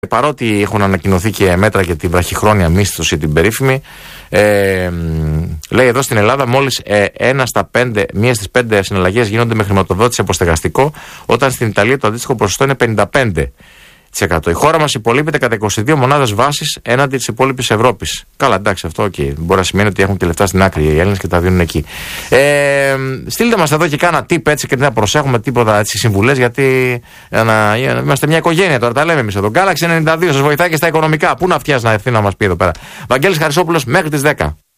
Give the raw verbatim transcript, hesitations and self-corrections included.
παρότι έχουν ανακοινωθεί και μέτρα για την βραχυχρόνια μίσθωση, την περίφημη, ε, λέει εδώ στην Ελλάδα μόλις ε, ένα στα πέντε, μία στις πέντε συναλλαγές γίνονται με χρηματοδότηση από στεγαστικό, όταν στην Ιταλία το αντίστοιχο ποσοστό είναι πενήντα πέντε τοις εκατό. Η χώρα μας υπολείπεται κατά είκοσι δύο μονάδες βάσης έναντι της υπόλοιπης Ευρώπης. Καλά, εντάξει, αυτό okay. Μπορεί να σημαίνει ότι έχουν και λεφτά στην άκρη οι Έλληνες και τα δίνουν εκεί. Ε, στείλτε μας εδώ και κάνα tip έτσι και να προσέχουμε τίποτα έτσι συμβουλές, γιατί να, είμαστε μια οικογένεια τώρα, τα λέμε εμείς εδώ. Galaxy ενενήντα δύο σας βοηθάει και στα οικονομικά. Πού να φτιάσει να ευθύνει να μας πει εδώ πέρα. Βαγγέλης Χαρισόπουλος μέχρι τις δέκα.